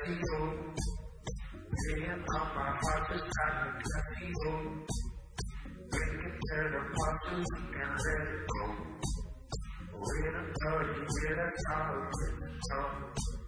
you. Being on my heart just got me let you. Break it, tear it apart so you can let it go. Wait until you hear that sound of it.